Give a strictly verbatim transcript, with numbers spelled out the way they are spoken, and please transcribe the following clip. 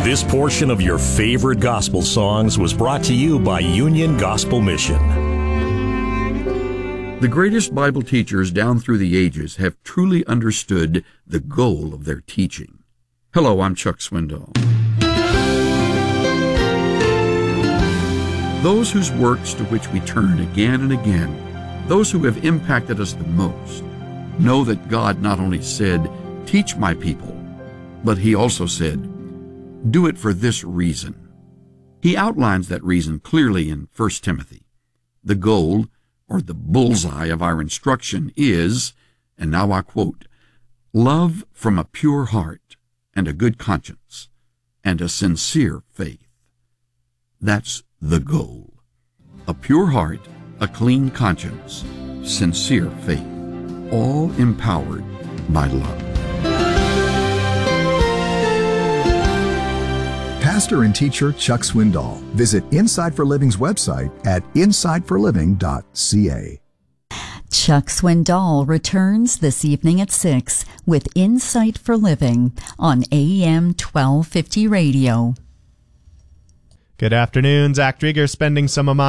This portion of your favorite gospel songs was brought to you by Union Gospel Mission. The greatest Bible teachers down through the ages have truly understood the goal of their teaching. Hello, I'm Chuck Swindoll. Those whose works to which we turn again and again, those who have impacted us the most, know that God not only said, "Teach my people," but He also said, "Do it for this reason." He outlines that reason clearly in First Timothy. The goal, or the bullseye of our instruction is, and now I quote, "Love from a pure heart and a good conscience and a sincere faith." That's the goal. A pure heart, a clean conscience, sincere faith, all empowered by love. Pastor and teacher Chuck Swindoll. Visit Insight for Living's website at insight for living dot c a. Chuck Swindoll returns this evening at six with Insight for Living on A M twelve fifty radio. Good afternoon. Zach Drieger spending some of my